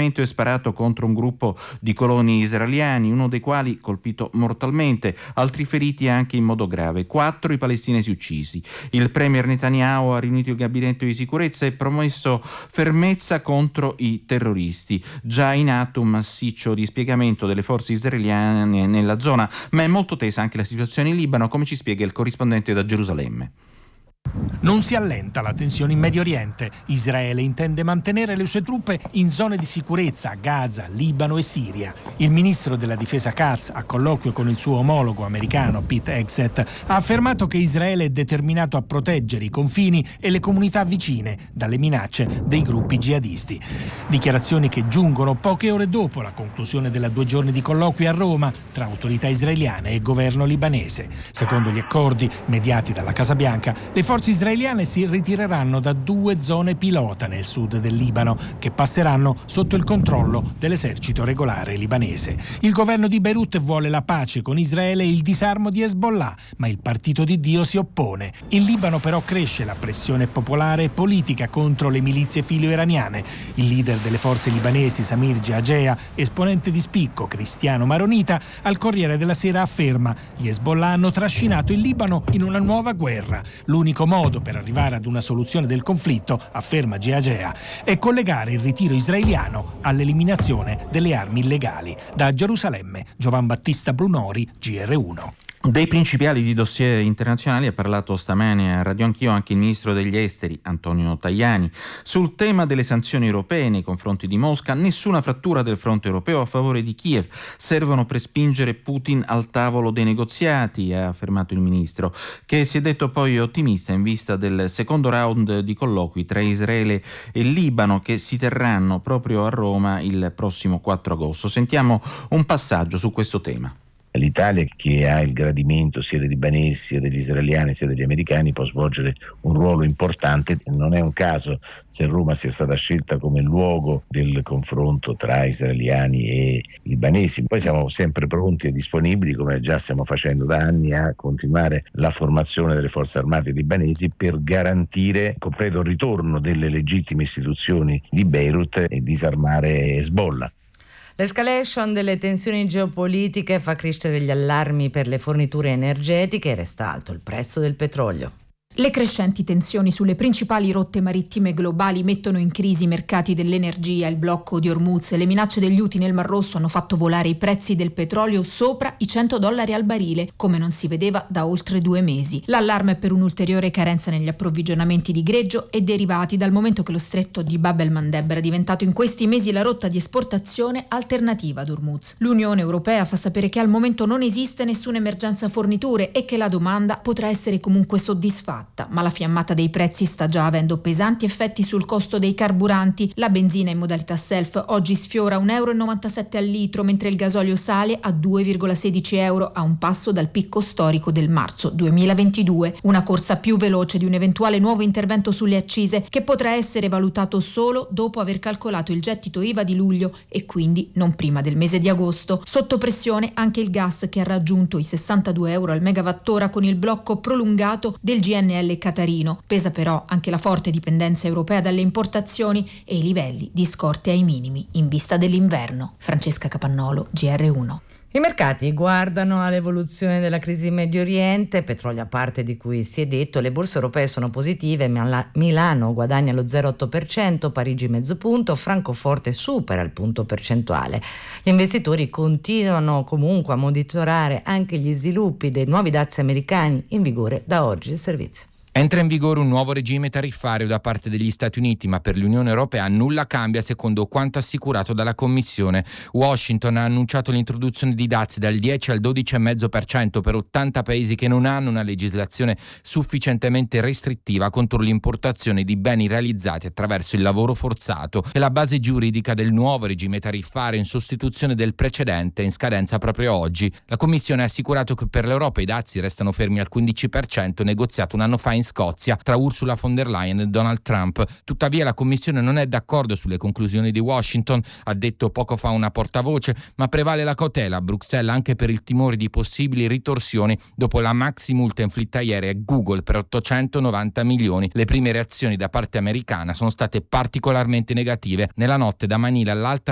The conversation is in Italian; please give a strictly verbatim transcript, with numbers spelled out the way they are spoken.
bombardamento è sparato contro un gruppo di coloni israeliani, uno dei quali colpito mortalmente, altri feriti anche in modo grave, quattro i palestinesi uccisi. Il premier Netanyahu ha riunito il gabinetto di sicurezza e promesso fermezza contro i terroristi. Già in atto un massiccio dispiegamento delle forze israeliane nella zona, ma è molto tesa anche la situazione in Libano, come ci spiega il corrispondente da Gerusalemme. Non si allenta la tensione in Medio Oriente. Israele intende mantenere le sue truppe in zone di sicurezza a Gaza, Libano e Siria. Il ministro della difesa Katz, a colloquio con il suo omologo americano Pete Hegseth, ha affermato che Israele è determinato a proteggere i confini e le comunità vicine dalle minacce dei gruppi jihadisti. Dichiarazioni che giungono poche ore dopo la conclusione della due giorni di colloqui a Roma tra autorità israeliane e governo libanese. Secondo gli accordi mediati dalla Casa Bianca, le forze israeliane si ritireranno da due zone pilota nel sud del Libano, che passeranno sotto il controllo dell'esercito regolare libanese. Il governo di Beirut vuole la pace con Israele e il disarmo di Hezbollah, ma il partito di Dio si oppone. In Libano però cresce la pressione popolare e politica contro le milizie filo-iraniane. Il leader delle forze libanesi, Samir Geagea, esponente di spicco cristiano maronita, al Corriere della Sera afferma: gli Hezbollah hanno trascinato il Libano in una nuova guerra. L'unico modo per arrivare ad una soluzione del conflitto, afferma Geagea, è collegare il ritiro israeliano all'eliminazione delle armi illegali. Da Gerusalemme, Giovan Battista Brunori, G R uno. Dei principali di dossier internazionali ha parlato stamane a Radio Anch'io anche il ministro degli esteri Antonio Tajani. Sul tema delle sanzioni europee nei confronti di Mosca, nessuna frattura del fronte europeo a favore di Kiev, servono per spingere Putin al tavolo dei negoziati, ha affermato il ministro, che si è detto poi ottimista in vista del secondo round di colloqui tra Israele e Libano che si terranno proprio a Roma il prossimo quattro agosto. Sentiamo un passaggio su questo tema. L'Italia, che ha il gradimento sia dei libanesi sia degli israeliani sia degli americani, può svolgere un ruolo importante. Non è un caso se Roma sia stata scelta come luogo del confronto tra israeliani e libanesi. Poi siamo sempre pronti e disponibili, come già stiamo facendo da anni, a continuare la formazione delle forze armate libanesi per garantire il completo ritorno delle legittime istituzioni di Beirut e disarmare Hezbollah. L'escalation delle tensioni geopolitiche fa crescere gli allarmi per le forniture energetiche e resta alto il prezzo del petrolio. Le crescenti tensioni sulle principali rotte marittime globali mettono in crisi i mercati dell'energia. Il blocco di Hormuz e le minacce degli Houthi nel Mar Rosso hanno fatto volare i prezzi del petrolio sopra i cento dollari al barile, come non si vedeva da oltre due mesi. L'allarme è per un'ulteriore carenza negli approvvigionamenti di greggio e derivati, dal momento che lo stretto di Bab el-Mandeb era diventato in questi mesi la rotta di esportazione alternativa ad Hormuz. L'Unione Europea fa sapere che al momento non esiste nessuna emergenza forniture e che la domanda potrà essere comunque soddisfatta. Ma la fiammata dei prezzi sta già avendo pesanti effetti sul costo dei carburanti. La benzina in modalità self oggi sfiora un euro e novantasette al litro, mentre il gasolio sale a due virgola sedici euro, a un passo dal picco storico del marzo duemilaventidue. Una corsa più veloce di un eventuale nuovo intervento sulle accise, che potrà essere valutato solo dopo aver calcolato il gettito I V A di luglio e quindi non prima del mese di agosto. Sotto pressione anche il gas, che ha raggiunto i sessantadue euro al megawattora con il blocco prolungato del G N L Catarino. Pesa però anche la forte dipendenza europea dalle importazioni e i livelli di scorte ai minimi in vista dell'inverno. Francesca Capannolo, G R uno. I mercati guardano all'evoluzione della crisi in Medio Oriente, petrolio a parte di cui si è detto, le borse europee sono positive, Milano guadagna lo zero virgola otto per cento, Parigi mezzo punto, Francoforte supera il punto percentuale. Gli investitori continuano comunque a monitorare anche gli sviluppi dei nuovi dazi americani in vigore da oggi. Il servizio. Entra in vigore un nuovo regime tariffario da parte degli Stati Uniti, ma per l'Unione Europea nulla cambia secondo quanto assicurato dalla Commissione. Washington ha annunciato l'introduzione di dazi dal dieci al dodici virgola cinque per cento per ottanta paesi che non hanno una legislazione sufficientemente restrittiva contro l'importazione di beni realizzati attraverso il lavoro forzato. È la base giuridica del nuovo regime tariffario in sostituzione del precedente, in scadenza proprio oggi. La Commissione ha assicurato che per l'Europa i dazi restano fermi al quindici per cento, negoziato un anno fa in Scozia tra Ursula von der Leyen e Donald Trump. Tuttavia la Commissione non è d'accordo sulle conclusioni di Washington, ha detto poco fa una portavoce, ma prevale la cautela a Bruxelles anche per il timore di possibili ritorsioni dopo la maxi multa inflitta ieri a Google per ottocentonovanta milioni. Le prime reazioni da parte americana sono state particolarmente negative. Nella notte da Manila all'Alta